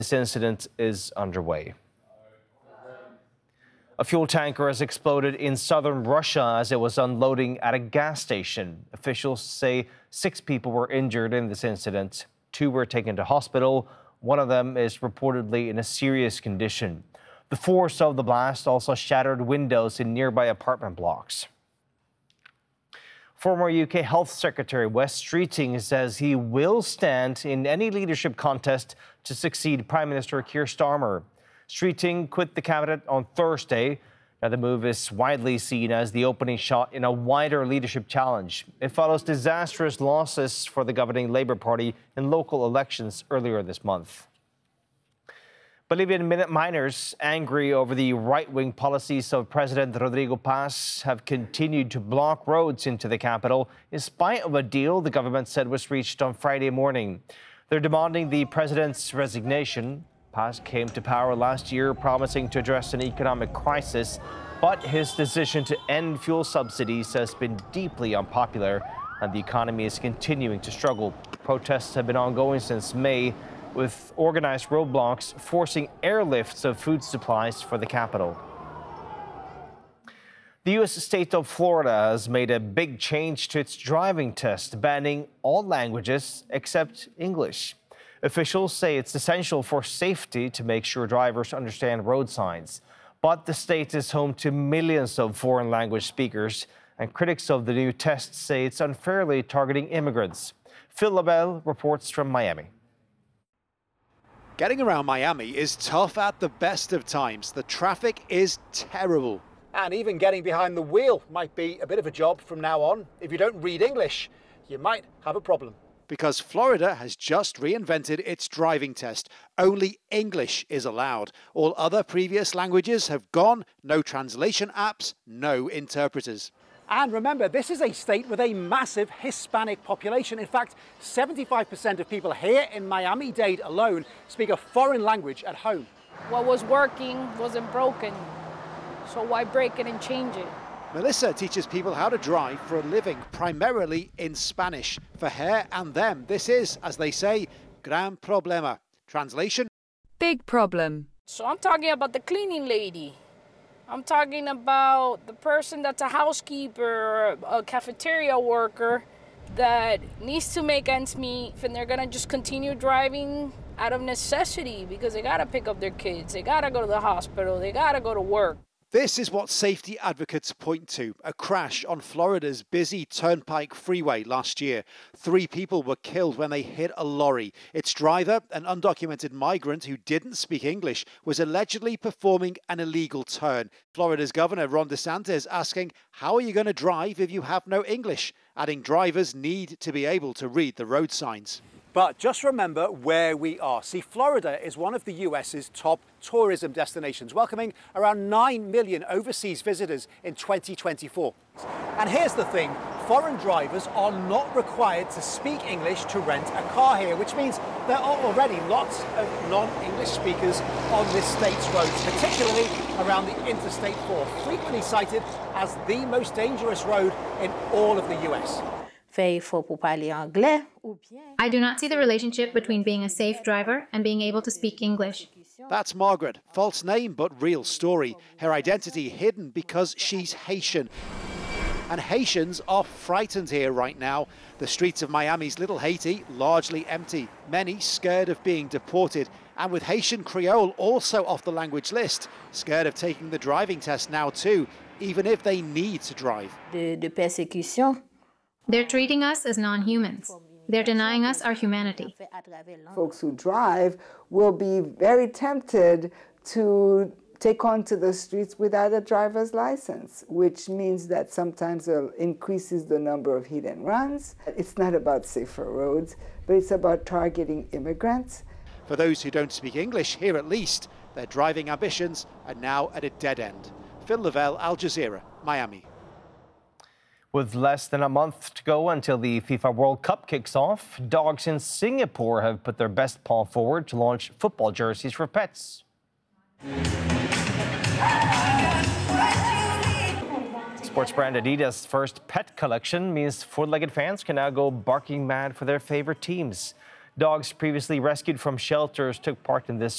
This incident is underway. A fuel tanker has exploded in southern Russia as it was unloading at a gas station. Officials say 6 people were injured in this incident. 2 were taken to hospital. One of them is reportedly in a serious condition. The force of the blast also shattered windows in nearby apartment blocks. Former UK Health Secretary Wes Streeting says he will stand in any leadership contest to succeed Prime Minister Keir Starmer. Streeting quit the cabinet on Thursday. Now, the move is widely seen as the opening shot in a wider leadership challenge. It follows disastrous losses for the governing Labour Party in local elections earlier this month. Bolivian miners, angry over the right-wing policies of President Rodrigo Paz, have continued to block roads into the capital in spite of a deal the government said was reached on Friday morning. They're demanding the president's resignation. Paz came to power last year promising to address an economic crisis, but his decision to end fuel subsidies has been deeply unpopular, and the economy is continuing to struggle. Protests have been ongoing since May, with organized roadblocks forcing airlifts of food supplies for the capital. The U.S. state of Florida has made a big change to its driving test, banning all languages except English. Officials say it's essential for safety to make sure drivers understand road signs. But the state is home to millions of foreign language speakers, and critics of the new test say it's unfairly targeting immigrants. Phil LaBelle reports from Miami. Getting around Miami is tough at the best of times. The traffic is terrible. And even getting behind the wheel might be a bit of a job from now on. If you don't read English, you might have a problem. Because Florida has just reinvented its driving test. Only English is allowed. All other previous languages have gone. No translation apps, no interpreters. And remember, this is a state with a massive Hispanic population. In fact, 75% of people here in Miami-Dade alone speak a foreign language at home. What was working wasn't broken, so why break it and change it? Melissa teaches people how to drive for a living, primarily in Spanish. For her and them, this is, as they say, gran problema. Translation? Big problem. So I'm talking about the cleaning lady. I'm talking about the person that's a housekeeper, a cafeteria worker that needs to make ends meet, and they're gonna just continue driving out of necessity because they gotta pick up their kids, they gotta go to the hospital, they gotta go to work. This is what safety advocates point to. A crash on Florida's busy Turnpike Freeway last year. 3 people were killed when they hit a lorry. Its driver, an undocumented migrant who didn't speak English, was allegedly performing an illegal turn. Florida's Governor Ron DeSantis asking, how are you going to drive if you have no English? Adding drivers need to be able to read the road signs. But just remember where we are. See, Florida is one of the US's top tourism destinations, welcoming around 9 million overseas visitors in 2024. And here's the thing, foreign drivers are not required to speak English to rent a car here, which means there are already lots of non-English speakers on this state's roads, particularly around the Interstate 4, frequently cited as the most dangerous road in all of the US. I do not see the relationship between being a safe driver and being able to speak English. That's Margaret, false name but real story. Her identity hidden because she's Haitian. And Haitians are frightened here right now. The streets of Miami's Little Haiti largely empty, many scared of being deported. And with Haitian Creole also off the language list, scared of taking the driving test now too, even if they need to drive. They're treating us as non-humans. They're denying us our humanity. Folks who drive will be very tempted to take onto the streets without a driver's license, which means that sometimes it increases the number of hit and runs. It's not about safer roads, but it's about targeting immigrants. For those who don't speak English, here at least, their driving ambitions are now at a dead end. Phil Lavelle, Al Jazeera, Miami. With less than a month to go until the FIFA World Cup kicks off, dogs in Singapore have put their best paw forward to launch football jerseys for pets. Sports brand Adidas' first pet collection means four-legged fans can now go barking mad for their favorite teams. Dogs previously rescued from shelters took part in this